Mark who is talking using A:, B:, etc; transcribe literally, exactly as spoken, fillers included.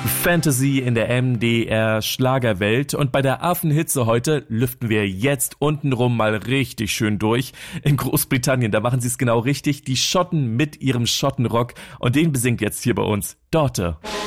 A: Fantasy in der M D R-Schlagerwelt und bei der Affenhitze heute lüften wir jetzt untenrum mal richtig schön durch. In Großbritannien, da machen sie es genau richtig, die Schotten mit ihrem Schottenrock und den besingt jetzt hier bei uns Dorte.